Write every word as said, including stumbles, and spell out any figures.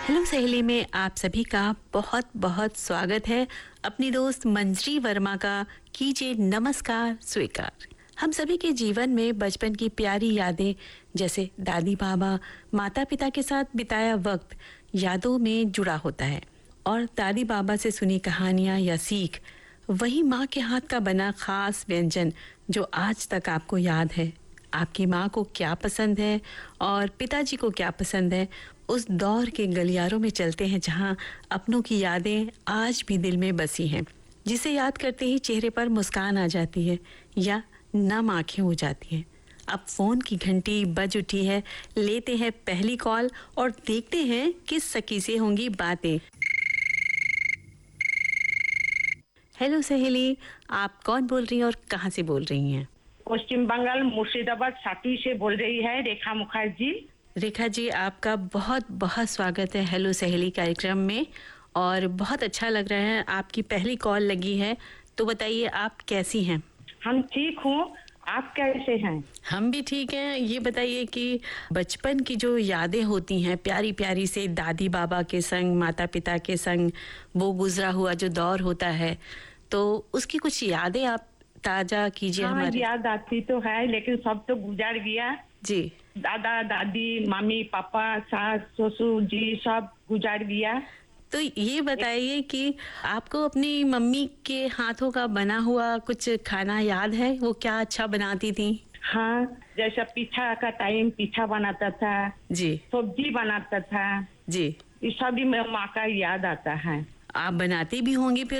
Hello सहेली में आप सभी का बहुत बहुत स्वागत है। अपनी दोस्त मंजरी वर्मा का कीजिए नमस्कार स्वीकार। हम सभी के जीवन में बचपन की प्यारी यादें जैसे दादी बाबा माता पिता के साथ बिताया वक्त यादों में जुड़ा होता है और दादी बाबा से सुनी कहानियां या सीख वही माँ के हाथ का बना खास व्यंजन जो आज तक आपको याद है। आपकी माँ को क्या पसंद है और पिताजी को क्या पसंद है, उस दौर के गलियारों में चलते हैं जहाँ अपनों की यादें आज भी दिल में बसी हैं, जिसे याद करते ही चेहरे पर मुस्कान आ जाती है या नम आंखें हो जाती हैं। अब फोन की घंटी बज उठी है, लेते हैं पहली कॉल और देखते हैं किस सखी से होंगी बातें। हेलो सहेली, आप कौन बोल रही हैं और कहाँ से बोल रही हैं? पश्चिम बंगाल मुर्शिदाबाद सातुई से बोल रही है रेखा मुखर्जी। रेखा जी, आपका बहुत बहुत स्वागत है हेलो सहेली कार्यक्रम में और बहुत अच्छा लग रहा है आपकी पहली कॉल लगी है। तो बताइए आप कैसी हैं? हम ठीक हूँ, आप कैसे हैं? हम भी ठीक हैं। ये बताइए कि बचपन की जो यादें होती हैं प्यारी प्यारी से दादी बाबा के संग माता पिता के संग वो गुजरा हुआ जो दौर होता है, तो उसकी कुछ यादें आप ताजा कीजिए। हाँ, हमारे याद आती तो है लेकिन सब तो गुजर गया जी। दादा दादी मम्मी पापा सास ससुर जी सब गुजर गया। तो ये बताइए कि आपको अपनी मम्मी के हाथों का बना हुआ कुछ खाना याद है? वो क्या अच्छा बनाती थी? हाँ, जैसा पीठा का टाइम पीठा बनाता था जी, सब्जी बनाता था जी। ये सभी मेरी माँ का याद आता है। आप बनाती भी होंगी फिर